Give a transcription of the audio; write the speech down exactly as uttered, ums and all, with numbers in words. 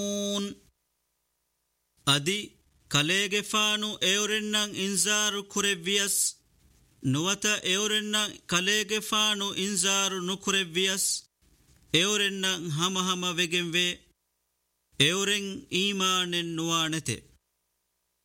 ಅದಿ ಕಲೆಗೆಫಾನು ಎವರೆನ್ನಂ ಇನ್ಜಾರು ಕುರೆವ್ವಿಯಸ್ ನುವತ ಎವರೆನ್ನಂ ಕಲೆಗೆಫಾನು ಇನ್ಜಾರು ನುಕುರೆವ್ವಿಯಸ್ ಎವರೆನ್ನಂ ಹಮ ಹಮ ವೆಗೆಂವೆ ಎವರೆನ್ ಈಮಾನೆನ್ ನುವಾನೆತೆ